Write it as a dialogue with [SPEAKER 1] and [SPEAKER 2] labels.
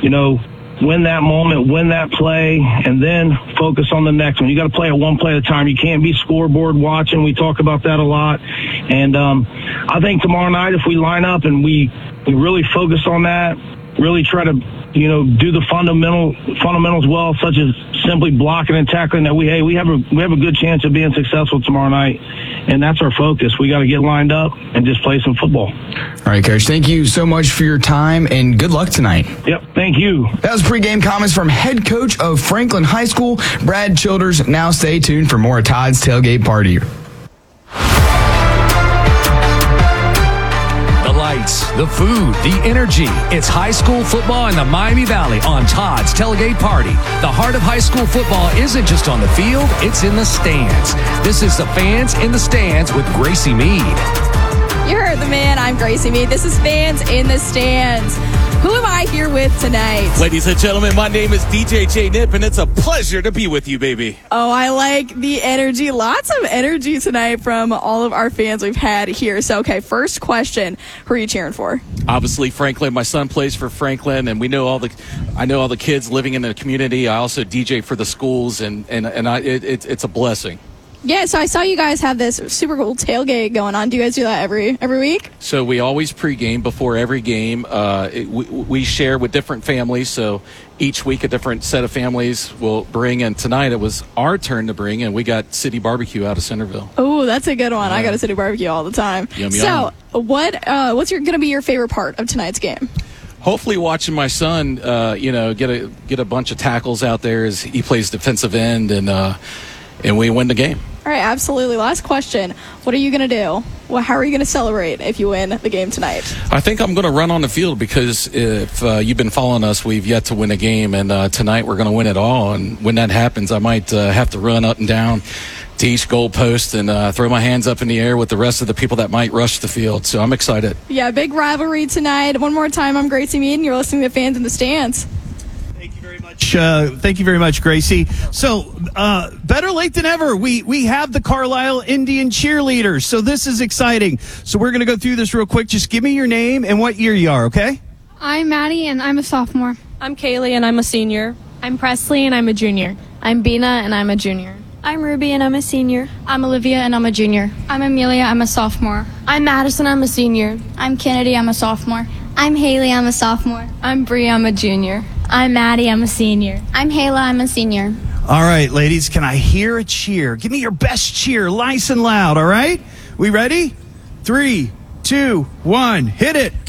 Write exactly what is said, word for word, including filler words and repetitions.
[SPEAKER 1] you know, win that moment, win that play, and then focus on the next one. You got to play it one play at a time. You can't be scoreboard watching. We talk about that a lot. And um, I think tomorrow night, if we line up and we, we really focus on that, really try to, you know, do the fundamental fundamentals well, such as simply blocking and tackling, that we, hey, we have a we have a good chance of being successful tomorrow night. And that's our focus. We got to get lined up and just play some football.
[SPEAKER 2] All right, Coach, thank you so much for your time, and good luck tonight.
[SPEAKER 1] Yep, thank you.
[SPEAKER 2] That was pregame comments from head coach of Franklin High School, Brad Childers. Now stay tuned for more of Todd's Tailgate Party.
[SPEAKER 3] The lights, the food, the energy. It's high school football in the Miami Valley on Todd's Tailgate Party. The heart of high school football isn't just on the field, it's in the stands. This is the Fans in the Stands with Gracie Mead.
[SPEAKER 4] You heard the man. I'm Gracie Mead. This is Fans in the Stands. Who am I here with tonight?
[SPEAKER 5] Ladies and gentlemen, my name is D J J Nip, and it's a pleasure to be with you, baby.
[SPEAKER 4] Oh, I like the energy. Lots of energy tonight from all of our fans we've had here. So, okay, first question. Who are you cheering for?
[SPEAKER 5] Obviously, Franklin. My son plays for Franklin, and we know all the, I know all the kids living in the community. I also D J for the schools, and, and, and I, it, it, it's a blessing.
[SPEAKER 4] Yeah, so I saw you guys have this super cool tailgate going on. Do you guys do that every every week?
[SPEAKER 5] So we always pregame before every game. Uh, it, we, we share with different families, so each week a different set of families will bring. And tonight it was our turn to bring, and we got City Barbecue out of Centerville.
[SPEAKER 4] Oh, that's a good one. Yeah. I go to City Barbecue all the time.
[SPEAKER 5] Yum,
[SPEAKER 4] so
[SPEAKER 5] yum.
[SPEAKER 4] what uh, what's going to be your favorite part of tonight's game?
[SPEAKER 5] Hopefully watching my son, uh, you know, get a get a bunch of tackles out there as he plays defensive end, and uh, and we win the game.
[SPEAKER 4] All right, absolutely. Last question. What are you going to do? Well, how are you going to celebrate if you win the game tonight?
[SPEAKER 5] I think I'm going to run on the field, because if uh, you've been following us, we've yet to win a game, and uh, tonight we're going to win it all. And when that happens, I might uh, have to run up and down to each goal post and uh, throw my hands up in the air with the rest of the people that might rush the field. So I'm excited.
[SPEAKER 4] Yeah, big rivalry tonight. One more time, I'm Gracie Mead, and you're listening to Fans in the Stands.
[SPEAKER 6] Uh, thank you very much, Gracie. So, uh, better late than ever. We we have the Carlisle Indian cheerleaders, so this is exciting. So we're going to go through this real quick. Just give me your name and what year you are, okay?
[SPEAKER 7] I'm Maddie, and I'm a sophomore.
[SPEAKER 8] I'm Kaylee, and I'm a senior.
[SPEAKER 9] I'm Presley, and I'm a junior.
[SPEAKER 10] I'm Bina, and I'm a junior.
[SPEAKER 11] I'm Ruby, and I'm a senior.
[SPEAKER 12] I'm Olivia, and I'm a junior.
[SPEAKER 13] I'm Amelia, I'm a sophomore.
[SPEAKER 14] I'm Madison, I'm a senior.
[SPEAKER 15] I'm Kennedy, I'm a sophomore.
[SPEAKER 16] I'm Haley, I'm a sophomore.
[SPEAKER 17] I'm Bree, I'm a junior.
[SPEAKER 18] I'm Maddie, I'm a senior.
[SPEAKER 19] I'm Hayla, I'm a senior.
[SPEAKER 6] All right, ladies, can I hear a cheer? Give me your best cheer, nice and loud, all right? We ready? Three, two, one, hit it.